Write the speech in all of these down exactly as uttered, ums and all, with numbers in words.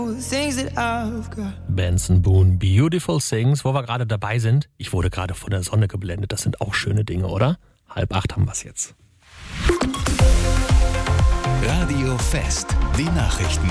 Benson Boone, Beautiful Things, wo wir gerade dabei sind. Ich wurde gerade von der Sonne geblendet. Das sind auch schöne Dinge, oder? Halb acht haben wir es jetzt. Radio Fest, die Nachrichten.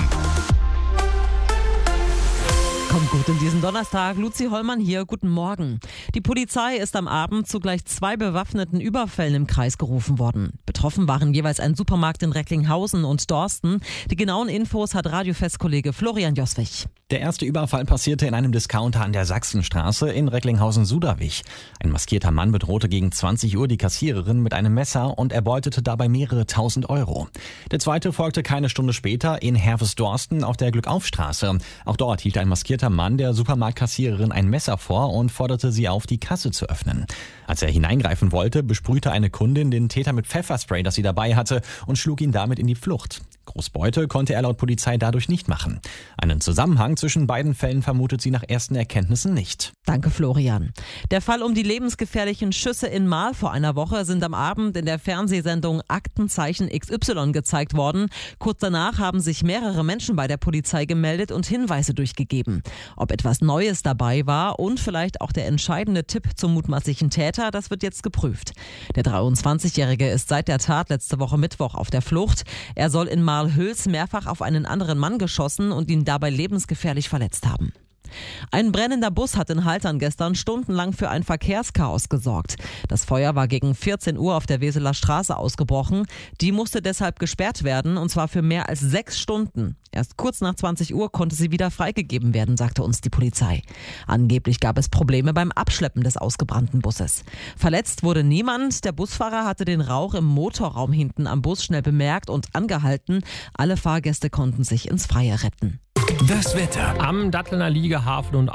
Kommt gut in diesen Donnerstag. Luzi Hollmann hier, guten Morgen. Die Polizei ist am Abend zu gleich zwei bewaffneten Überfällen im Kreis gerufen worden. Betroffen waren jeweils ein Supermarkt in Recklinghausen und Dorsten. Die genauen Infos hat Radiofest-Kollege Florian Joswig. Der erste Überfall passierte in einem Discounter an der Sachsenstraße in Recklinghausen-Suderwich. Ein maskierter Mann bedrohte gegen zwanzig Uhr die Kassiererin mit einem Messer und erbeutete dabei mehrere tausend Euro. Der zweite folgte keine Stunde später in Herves-Dorsten auf der Glückaufstraße. Auch dort hielt ein maskierter Mann der Supermarktkassiererin ein Messer vor und forderte sie auf, die Kasse zu öffnen. Als er hineingreifen wollte, besprühte eine Kundin den Täter mit Pfefferspray, das sie dabei hatte, und schlug ihn damit in die Flucht. Großbeute konnte er laut Polizei dadurch nicht machen. Einen Zusammenhang zwischen beiden Fällen vermutet sie nach ersten Erkenntnissen nicht. Danke, Florian. Der Fall um die lebensgefährlichen Schüsse in Marl vor einer Woche sind am Abend in der Fernsehsendung Aktenzeichen X Y gezeigt worden. Kurz danach haben sich mehrere Menschen bei der Polizei gemeldet und Hinweise durchgegeben. Ob etwas Neues dabei war und vielleicht auch der entscheidende Tipp zum mutmaßlichen Täter, das wird jetzt geprüft. Der dreiundzwanzigjährige ist seit der Tat letzte Woche Mittwoch auf der Flucht. Er soll in Marl-Hüls mehrfach auf einen anderen Mann geschossen und ihn dabei lebensgefährlich verletzt haben. Ein brennender Bus hat in Haltern gestern stundenlang für ein Verkehrschaos gesorgt. Das Feuer war gegen vierzehn Uhr auf der Weseler Straße ausgebrochen. Die musste deshalb gesperrt werden, und zwar für mehr als sechs Stunden. Erst kurz nach zwanzig Uhr konnte sie wieder freigegeben werden, sagte uns die Polizei. Angeblich gab es Probleme beim Abschleppen des ausgebrannten Busses. Verletzt wurde niemand. Der Busfahrer hatte den Rauch im Motorraum hinten am Bus schnell bemerkt und angehalten. Alle Fahrgäste konnten sich ins Freie retten. Das Wetter. Am Dattelner Liegehafen und